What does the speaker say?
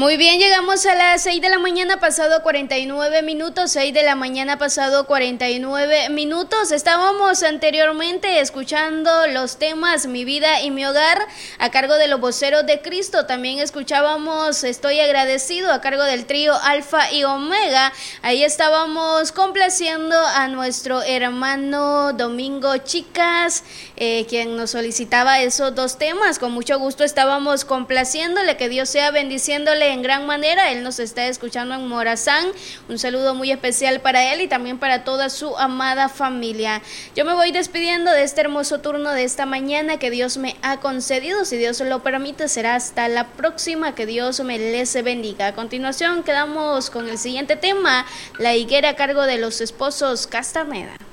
Muy bien, llegamos a las 6 de la mañana pasado 49 minutos, 6 de la mañana pasado 49 minutos. Estábamos anteriormente escuchando los temas Mi Vida y Mi Hogar a cargo de los Voceros de Cristo. También escuchábamos Estoy Agradecido a cargo del trío Alfa y Omega. Ahí estábamos complaciendo a nuestro hermano Domingo Chicas, quien nos solicitaba esos dos temas. Con mucho gusto estábamos complaciéndole, que Dios sea bendiciéndole en gran manera. Él nos está escuchando en Morazán. Un saludo muy especial para él y también para toda su amada familia. Yo me voy despidiendo de este hermoso turno de esta mañana que Dios me ha concedido. Si Dios lo permite, será hasta la próxima. Que Dios me les bendiga. A continuación quedamos con el siguiente tema, La Higuera, a cargo de los esposos Castaneda.